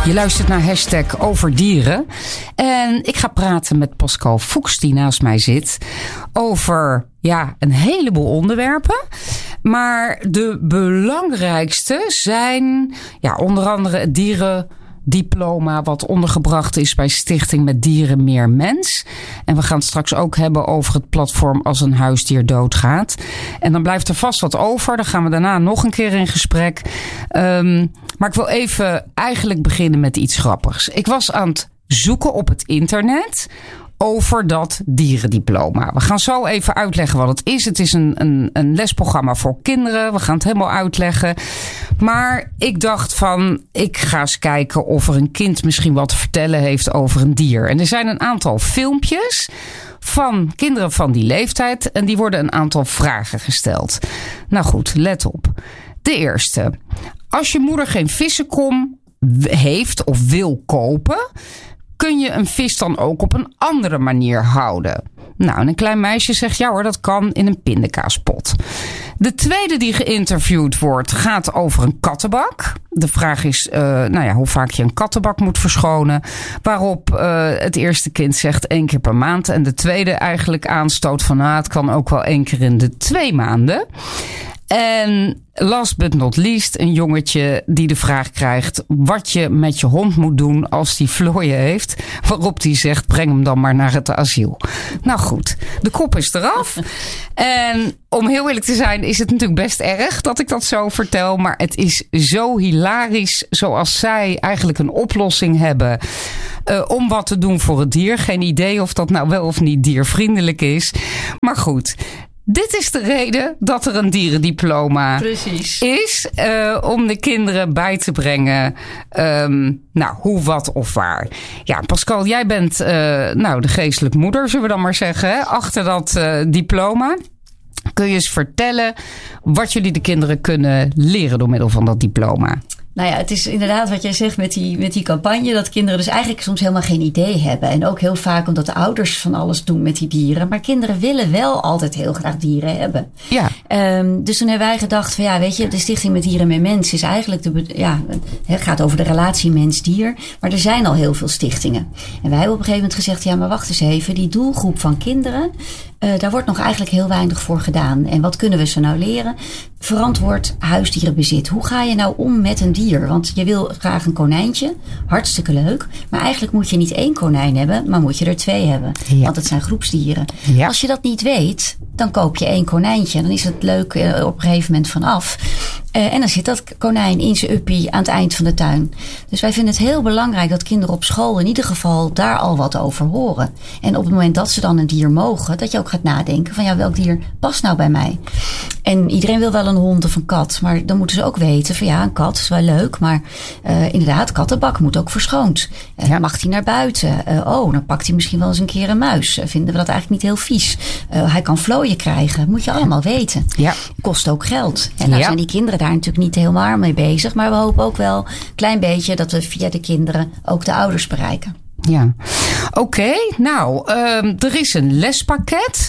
Je luistert naar #overdieren. En ik ga praten met Pascal Fuchs, die naast mij zit, over een heleboel onderwerpen. Maar de belangrijkste zijn onder andere het dierendiploma, wat ondergebracht is bij Stichting Met Dieren Meer Mens. En we gaan het straks ook hebben over het platform Als een huisdier doodgaat. En dan blijft er vast wat over. Dan gaan we daarna nog een keer in gesprek. Maar ik wil even eigenlijk beginnen met iets grappigs. Ik was aan het zoeken op het internet over dat dierendiploma. We gaan zo even uitleggen wat het is. Het is een lesprogramma voor kinderen. We gaan het helemaal uitleggen. Maar ik dacht ik ga eens kijken of er een kind misschien wat te vertellen heeft over een dier. En er zijn een aantal filmpjes van kinderen van die leeftijd. En die worden een aantal vragen gesteld. Nou goed, let op. De eerste. Als je moeder geen vissenkom heeft of wil kopen, kun je een vis dan ook op een andere manier houden? Nou, en een klein meisje zegt ja hoor, dat kan in een pindakaaspot. De tweede die geïnterviewd wordt gaat over een kattenbak. De vraag is hoe vaak je een kattenbak moet verschonen. Waarop het eerste kind zegt 1 keer per maand. En de tweede eigenlijk aanstoot van het kan ook wel 1 keer in de 2 maanden. En last but not least, een jongetje die de vraag krijgt wat je met je hond moet doen als die vlooien heeft. Waarop die zegt, breng hem dan maar naar het asiel. Nou goed, de kop is eraf. En om heel eerlijk te zijn is het natuurlijk best erg dat ik dat zo vertel. Maar het is zo hilarisch zoals zij eigenlijk een oplossing hebben om wat te doen voor het dier. Geen idee of dat nou wel of niet diervriendelijk is. Maar goed, dit is de reden dat er een dierendiploma is. Om de kinderen bij te brengen. Hoe, wat of waar. Ja, Pascal, jij bent de geestelijke moeder, zullen we dan maar zeggen, hè, achter dat diploma. Kun je eens vertellen wat jullie de kinderen kunnen leren door middel van dat diploma? Nou ja, het is inderdaad wat jij zegt met die campagne, dat kinderen dus eigenlijk soms helemaal geen idee hebben. En ook heel vaak omdat de ouders van alles doen met die dieren. Maar kinderen willen wel altijd heel graag dieren hebben. Ja. Dus toen hebben wij gedacht van de Stichting Met Dieren Meer Mens is eigenlijk het gaat over de relatie mens-dier. Maar er zijn al heel veel stichtingen. En wij hebben op een gegeven moment gezegd, maar wacht eens even, die doelgroep van kinderen, daar wordt nog eigenlijk heel weinig voor gedaan. En wat kunnen we ze nou leren? Verantwoord huisdierenbezit. Hoe ga je nou om met een dier? Want je wil graag een konijntje. Hartstikke leuk. Maar eigenlijk moet je niet 1 konijn hebben, maar moet je er 2 hebben. Ja. Want het zijn groepsdieren. Ja. Als je dat niet weet, dan koop je 1 konijntje. Dan is het leuk op een gegeven moment vanaf. En dan zit dat konijn in zijn uppie aan het eind van de tuin. Dus wij vinden het heel belangrijk dat kinderen op school in ieder geval daar al wat over horen. En op het moment dat ze dan een dier mogen, dat je ook gaat nadenken van welk dier past nou bij mij? En iedereen wil wel een hond of een kat, maar dan moeten ze ook weten van een kat is wel leuk, maar inderdaad, kattenbak moet ook verschoond. Mag hij naar buiten? Dan pakt hij misschien wel eens een keer een muis. Vinden we dat eigenlijk niet heel vies? Hij kan vlooien krijgen. Moet je allemaal weten. Ja. Kost ook geld. En nou zijn die kinderen daar natuurlijk niet helemaal mee bezig, maar we hopen ook wel een klein beetje dat we via de kinderen ook de ouders bereiken. Ja, oké. Nou, er is een lespakket.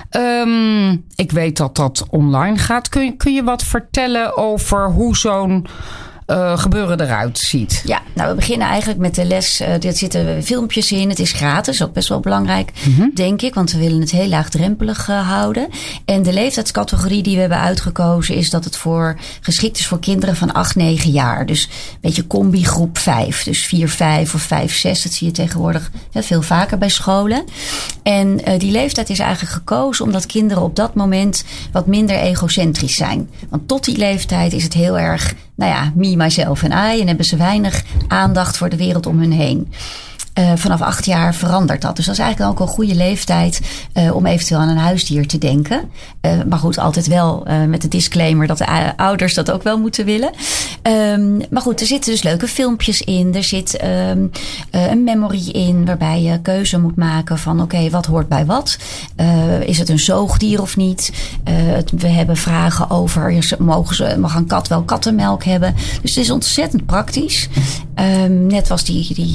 Ik weet dat dat online gaat. Kun je wat vertellen over hoe zo'n gebeuren eruit ziet? Ja, nou we beginnen eigenlijk met de les. Er zitten filmpjes in. Het is gratis, ook best wel belangrijk, denk ik. Want we willen het heel laagdrempelig houden. En de leeftijdscategorie die we hebben uitgekozen is dat het geschikt is voor kinderen van 8-9 jaar. Dus een beetje combi groep 5. Dus 4-5 of 5-6. Dat zie je tegenwoordig veel vaker bij scholen. En die leeftijd is eigenlijk gekozen omdat kinderen op dat moment wat minder egocentrisch zijn. Want tot die leeftijd is het heel erg me, myself en I. En hebben ze weinig aandacht voor de wereld om hun heen. Vanaf 8 jaar verandert dat. Dus dat is eigenlijk ook een goede leeftijd om eventueel aan een huisdier te denken. Maar goed, altijd wel met de disclaimer dat de ouders dat ook wel moeten willen. Maar goed, er zitten dus leuke filmpjes in. Er zit een memory in waarbij je keuze moet maken van oké, wat hoort bij wat? Is het een zoogdier of niet? We hebben vragen over mag een kat wel kattenmelk hebben? Dus het is ontzettend praktisch. Net was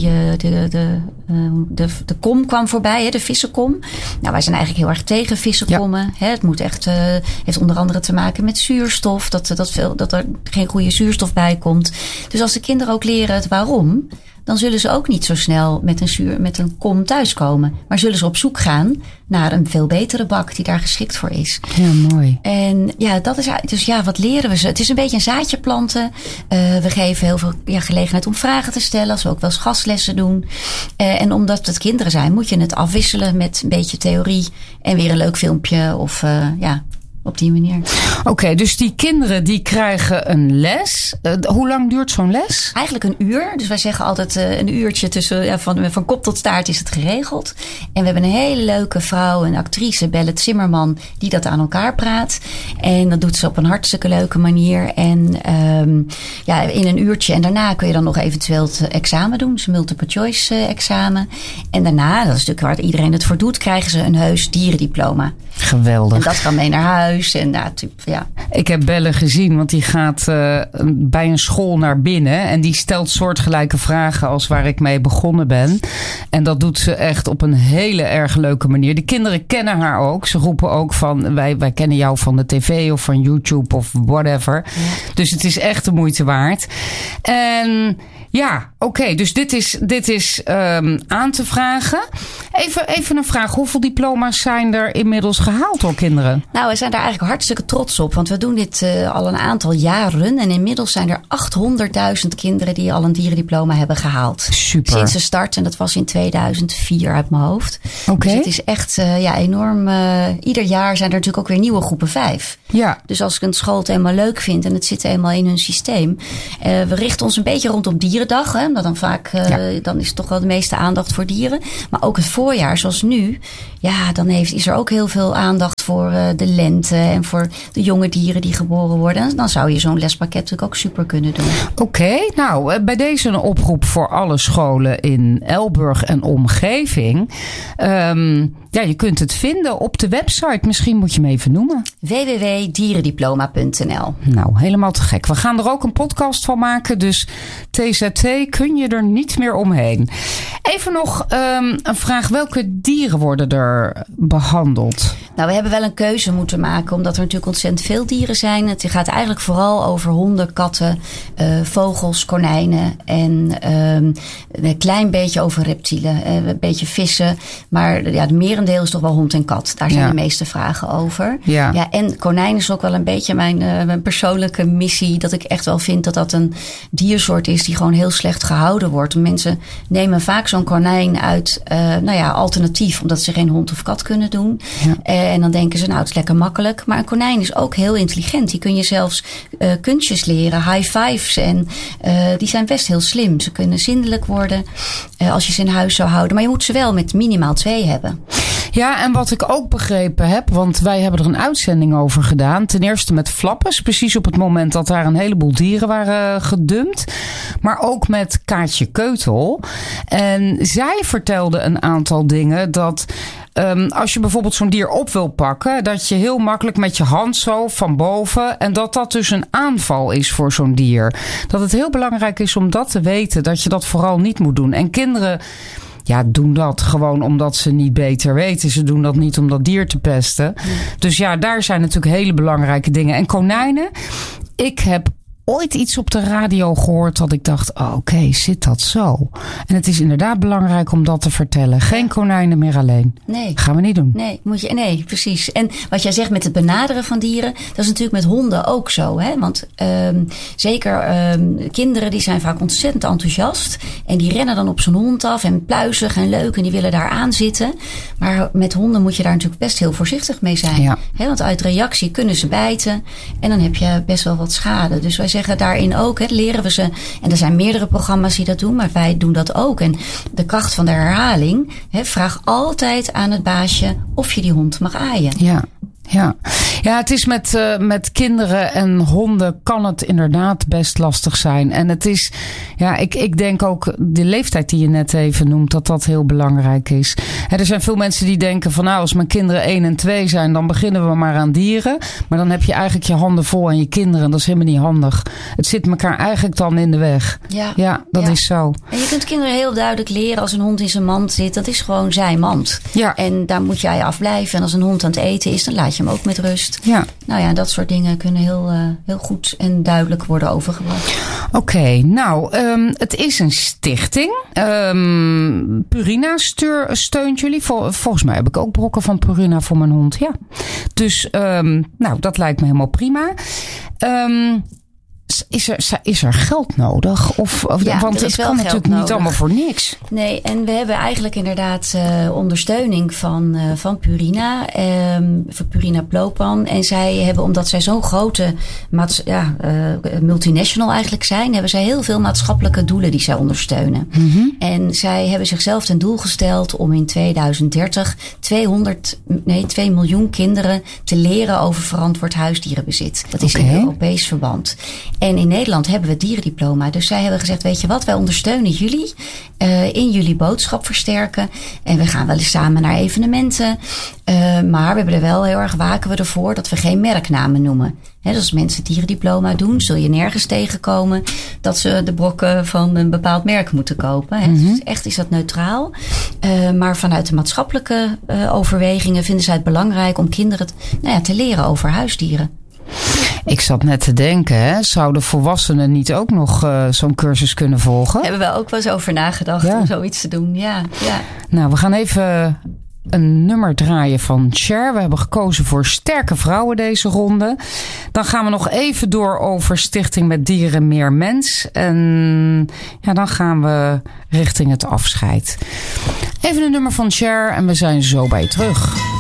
de kom kwam voorbij, hè, de vissenkom. Nou, wij zijn eigenlijk heel erg tegen vissenkommen. Ja. Het moet echt, heeft onder andere te maken met zuurstof. Dat er geen goede zuurstof bij komt. Dus als de kinderen ook leren het waarom, dan zullen ze ook niet zo snel met een kom thuiskomen. Maar zullen ze op zoek gaan naar een veel betere bak die daar geschikt voor is. Ja, mooi. En ja, dat is dus wat leren we ze? Het is een beetje een zaadje planten. We geven heel veel gelegenheid om vragen te stellen, als we ook wel eens gastlessen doen. En omdat het kinderen zijn, moet je het afwisselen met een beetje theorie en weer een leuk filmpje of op die manier. Oké, dus die kinderen die krijgen een les. Hoe lang duurt zo'n les? Eigenlijk een uur. Dus wij zeggen altijd een uurtje tussen van kop tot staart is het geregeld. En we hebben een hele leuke vrouw, een actrice, Belle Zimmerman, die dat aan elkaar praat. En dat doet ze op een hartstikke leuke manier. En in een uurtje. En daarna kun je dan nog eventueel het examen doen. Dus een multiple choice examen. En daarna, dat is natuurlijk waar iedereen het voor doet, krijgen ze een heus dierendiploma. Geweldig. En dat kan mee naar huis. En Ik heb Belle gezien, want die gaat bij een school naar binnen. En die stelt soortgelijke vragen als waar ik mee begonnen ben. En dat doet ze echt op een hele erg leuke manier. De kinderen kennen haar ook. Ze roepen ook van, wij kennen jou van de tv of van YouTube of whatever. Ja. Dus het is echt de moeite waard. En ja, oké. Dus dit is aan te vragen. Even een vraag. Hoeveel diploma's zijn er inmiddels gehaald door kinderen? Nou, we zijn daar eigenlijk hartstikke trots op. Want we doen dit al een aantal jaren. En inmiddels zijn er 800.000 kinderen die al een dierendiploma hebben gehaald. Super. Sinds de start. En dat was in 2004 uit mijn hoofd. Oké. Dus het is echt enorm. Ieder jaar zijn er natuurlijk ook weer nieuwe groepen 5. Ja. Dus als ik een school het eenmaal leuk vind en het zit eenmaal in hun systeem. We richten ons een beetje rondom dierendag. Hè, omdat dan vaak, dan is toch wel de meeste aandacht voor dieren. Maar ook het voorjaar, zoals nu. Ja, dan is er ook heel veel aandacht voor de lente en voor de jonge dieren die geboren worden. En dan zou je zo'n lespakket natuurlijk ook super kunnen doen. Oké, nou, bij deze een oproep voor alle scholen in Elburg en omgeving. Je kunt het vinden op de website. Misschien moet je hem even noemen. www.dierendiploma.nl. Nou, helemaal te gek. We gaan er ook een podcast van maken. Dus TZT kun je er niet meer omheen. Even nog een vraag. Welke dieren worden er behandeld? Nou, we hebben wel een keuze moeten maken. Omdat er natuurlijk ontzettend veel dieren zijn. Het gaat eigenlijk vooral over honden, katten, vogels, konijnen. En een klein beetje over reptielen. Een beetje vissen. Maar de merendeel is toch wel hond en kat. Daar zijn de meeste vragen over. Ja, en konijn is ook wel een beetje mijn persoonlijke missie. Dat ik echt wel vind dat dat een diersoort is die gewoon heel slecht gehouden wordt. Mensen nemen vaak zo'n konijn uit alternatief. Omdat ze geen hond of kat kunnen doen. Ja. En dan denken ze, nou, het is lekker makkelijk. Maar een konijn is ook heel intelligent. Die kun je zelfs kunstjes leren, high fives. En die zijn best heel slim. Ze kunnen zindelijk worden als je ze in huis zou houden. Maar je moet ze wel met minimaal 2 hebben. Ja, en wat ik ook begrepen heb, want wij hebben er een uitzending over gedaan. Ten eerste met Flappers, precies op het moment dat daar een heleboel dieren waren gedumpt. Maar ook met Kaatje Keutel. En zij vertelde een aantal dingen dat als je bijvoorbeeld zo'n dier op wil pakken, dat je heel makkelijk met je hand zo van boven, en dat dus een aanval is voor zo'n dier. Dat het heel belangrijk is om dat te weten, dat je dat vooral niet moet doen. En kinderen doen dat gewoon omdat ze niet beter weten. Ze doen dat niet om dat dier te pesten. Ja. Dus daar zijn natuurlijk hele belangrijke dingen. En konijnen, ik heb ooit iets op de radio gehoord dat ik dacht, oké, zit dat zo? En het is inderdaad belangrijk om dat te vertellen. Geen konijnen meer alleen. Nee. Gaan we niet doen. Nee, precies. En wat jij zegt met het benaderen van dieren, dat is natuurlijk met honden ook zo. Hè? Want zeker kinderen die zijn vaak ontzettend enthousiast. En die rennen dan op zo'n hond af en pluizig en leuk en die willen daar aan zitten. Maar met honden moet je daar natuurlijk best heel voorzichtig mee zijn. Ja. Hè? Want uit reactie kunnen ze bijten en dan heb je best wel wat schade. Dus wij zeggen daarin ook, leren we ze. En er zijn meerdere programma's die dat doen, maar wij doen dat ook. En de kracht van de herhaling, vraag altijd aan het baasje of je die hond mag aaien. Ja. Ja, het is met kinderen en honden kan het inderdaad best lastig zijn. En het is, ik denk ook de leeftijd die je net even noemt, dat heel belangrijk is. Er zijn veel mensen die denken van als mijn kinderen 1 en 2 zijn, dan beginnen we maar aan dieren. Maar dan heb je eigenlijk je handen vol aan je kinderen. En dat is helemaal niet handig. Het zit elkaar eigenlijk dan in de weg. Ja, dat is zo. En je kunt kinderen heel duidelijk leren als een hond in zijn mand zit. Dat is gewoon zijn mand. Ja. En daar moet jij afblijven. En als een hond aan het eten is, dan laat je hem ook met rust. Ja. Nou ja, dat soort dingen kunnen heel goed en duidelijk worden overgebracht. Oké, het is een stichting. Purina steunt jullie. Volgens mij heb ik ook brokken van Purina voor mijn hond. Ja. Dus dat lijkt me helemaal prima. Is er geld nodig? Want het kan natuurlijk niet allemaal voor niks. Nee, en we hebben eigenlijk inderdaad ondersteuning van Purina. Voor Purina Plopan. En zij hebben, omdat zij zo'n grote multinational eigenlijk zijn, hebben zij heel veel maatschappelijke doelen die zij ondersteunen. Mm-hmm. En zij hebben zichzelf ten doel gesteld om in 2030 2 miljoen kinderen te leren over verantwoord huisdierenbezit. Dat is in Europees verband. En in Nederland hebben we het dierendiploma. Dus zij hebben gezegd, weet je wat, wij ondersteunen jullie in jullie boodschap versterken. En we gaan wel eens samen naar evenementen. Maar we hebben er wel heel erg waken we ervoor dat we geen merknamen noemen. Dus als mensen dierendiploma doen, zul je nergens tegenkomen dat ze de brokken van een bepaald merk moeten kopen. Mm-hmm. Dus echt is dat neutraal. Maar vanuit de maatschappelijke overwegingen vinden zij het belangrijk om kinderen te leren over huisdieren. Ik zat net te denken, zouden volwassenen niet ook nog zo'n cursus kunnen volgen? Hebben we ook wel eens over nagedacht om zoiets te doen, ja. Nou, we gaan even een nummer draaien van Cher. We hebben gekozen voor sterke vrouwen deze ronde. Dan gaan we nog even door over Stichting Met Dieren Meer Mens. En dan gaan we richting het afscheid. Even een nummer van Cher en we zijn zo bij je terug.